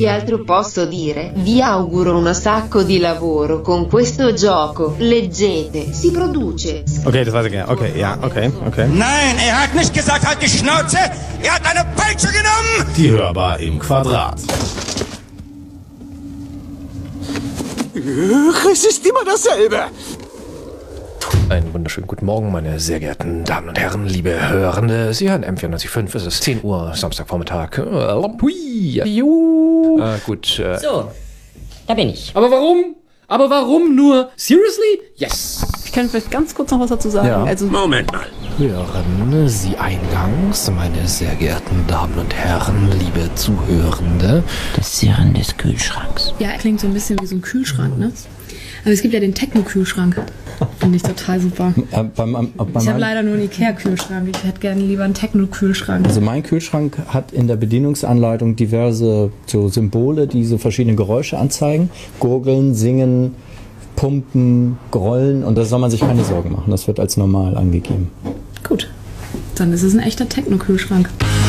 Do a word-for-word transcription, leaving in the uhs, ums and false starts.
Che altro posso dire? Vi auguro un sacco di lavoro con questo gioco. Leggete, si produce. Okay, das weiß ich ja. Okay, ja, okay, okay. Nein, er hat nicht gesagt, halt die Schnauze. Er hat eine Peitsche genommen. Die Hörbar im Quadrat. Es ist immer dasselbe. Einen wunderschönen guten Morgen, meine sehr geehrten Damen und Herren, liebe Hörende. Sie hören M vierundneunzig Komma fünf, es ist zehn Uhr, Samstagvormittag. Hui, juhu. Äh, gut. Äh, So, da bin ich. Aber warum? Aber warum nur? Seriously? Yes. Ich kann vielleicht ganz kurz noch was dazu sagen. Ja. Also, Moment mal. hören Sie eingangs, meine sehr geehrten Damen und Herren, liebe Zuhörende. Das Sirren des Kühlschranks. ja, klingt so ein bisschen wie so ein Kühlschrank, ne? Aber es gibt ja den Techno-Kühlschrank. Finde ich total super. Äh, beim, am- bei Ich habe meinem- leider nur einen Ikea-Kühlschrank. Ich hätte gerne lieber einen Techno-Kühlschrank. Also mein Kühlschrank hat in der Bedienungsanleitung diverse so Symbole, die so verschiedene Geräusche anzeigen. Gurgeln, singen, pumpen, grollen, und da soll man sich keine Sorgen machen. Das wird als normal angegeben. Gut. Dann ist es ein echter Techno-Kühlschrank.